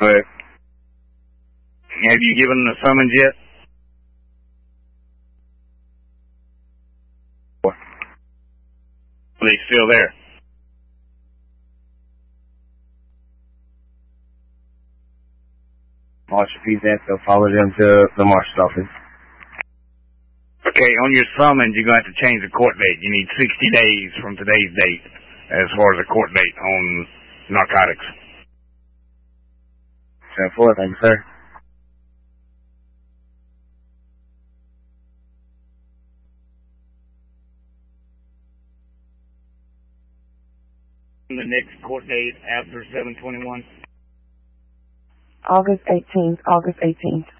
But have you given them the summons yet? Are they still there? Marshal repeats that, so follow them to the marshal's office. Okay, on your summons, you're going to have to change the court date. You need 60 days from today's date as far as the court date on narcotics. 10-4, thank you, sir. The next court date after 7/21? August 18th, August 18th.